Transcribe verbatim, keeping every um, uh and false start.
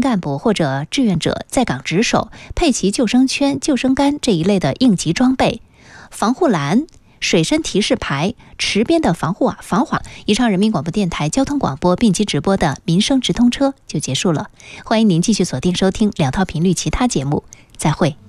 干部或者志愿者在岗值守，配齐救生圈、救生杆这一类的应急装备，防护栏、水深提示牌、池边的防护防晃。以上人民广播电台交通广播并机直播的民生直通车就结束了，欢迎您继续锁定收听两套频率其他节目，再会。